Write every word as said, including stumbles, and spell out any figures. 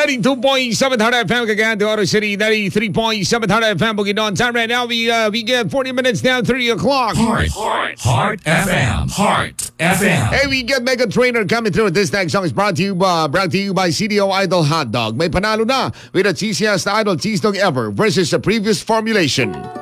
ninety-two point seven Heart F M, Cagayan de Oro City, ninety-three point seven Heart F M, Bukidnon. Time right now, we uh, we get forty minutes down, three o'clock. Heart, Heart, Heart F M, Heart F M. Hey, we get Mega Trainer coming through. This next song is brought to you uh, brought to you by C D O Idol Hot Dog. May panalo na with the cheesiest Idol cheese dog ever versus the previous formulation.